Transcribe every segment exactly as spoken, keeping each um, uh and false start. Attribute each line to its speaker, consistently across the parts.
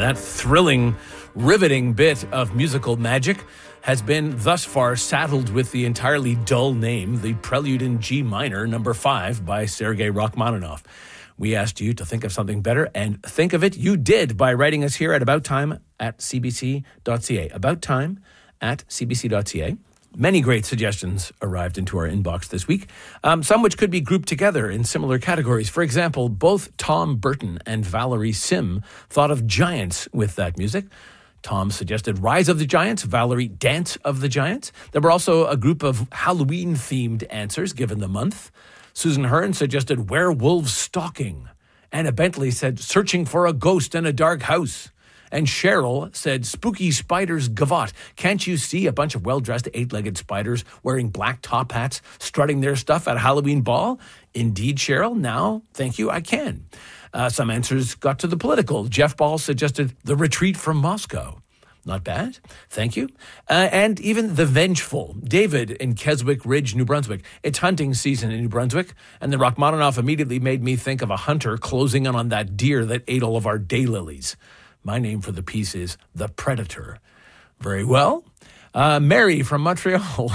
Speaker 1: That thrilling, riveting bit of musical magic has been thus far saddled with the entirely dull name, the Prelude in G minor, number five, by Sergei Rachmaninoff. We asked you to think of something better, and think of it you did by writing us here at about time at c b c dot c a. About time at c b c dot c a. Many great suggestions arrived into our inbox this week, um, some which could be grouped together in similar categories. For example, both Tom Burton and Valerie Sim thought of giants with that music. Tom suggested Rise of the Giants, Valerie Dance of the Giants. There were also a group of Halloween-themed answers given the month. Susan Hearn suggested Werewolves Stalking. Anna Bentley said Searching for a Ghost in a Dark House. And Cheryl said Spooky Spiders Gavotte. Can't you see a bunch of well-dressed eight-legged spiders wearing black top hats, strutting their stuff at a Halloween ball? Indeed, Cheryl. Now, thank you, I can. Uh, some answers got to the political. Jeff Ball suggested The Retreat from Moscow. Not bad. Thank you. Uh, and even The Vengeful. David in Keswick Ridge, New Brunswick. It's hunting season in New Brunswick, and the Rachmaninoff immediately made me think of a hunter closing in on that deer that ate all of our daylilies. My name for the piece is The Predator. Very well. Uh, Mary from Montreal,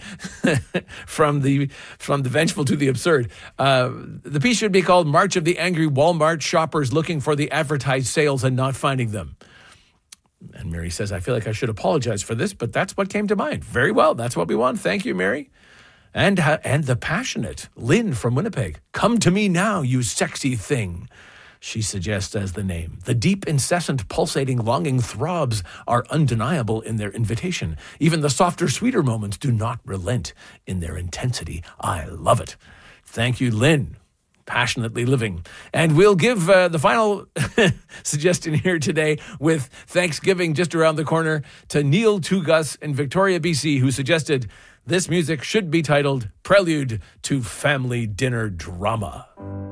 Speaker 1: from the from the vengeful to the absurd. Uh, the piece should be called March of the Angry Walmart Shoppers Looking for the Advertised Sales and Not Finding Them. And Mary says, I feel like I should apologize for this, but that's what came to mind. Very well. That's what we want. Thank you, Mary. And, uh, and the passionate Lynn from Winnipeg. Come to me now, you sexy thing. She suggests as the name. The deep, incessant, pulsating, longing throbs are undeniable in their invitation. Even the softer, sweeter moments do not relent in their intensity. I love it. Thank you, Lynn. Passionately living. And we'll give uh, the final suggestion here today with Thanksgiving just around the corner to Neil Tugas in Victoria, B C, who suggested this music should be titled Prelude to Family Dinner Drama.